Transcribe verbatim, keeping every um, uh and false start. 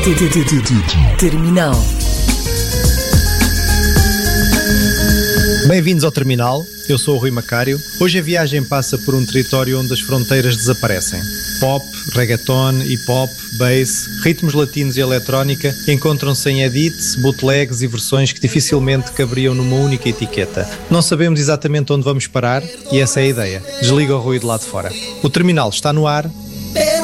Terminal. Bem-vindos ao Terminal, eu sou o Rui Macário. Hoje a viagem passa por um território onde as fronteiras desaparecem. Pop, reggaeton, hip-hop, bass, ritmos latinos e eletrónica encontram-se em edits, bootlegs e versões que dificilmente caberiam numa única etiqueta. Não sabemos exatamente onde vamos parar e essa é a ideia. Desliga o ruído lá de fora. O Terminal está no ar.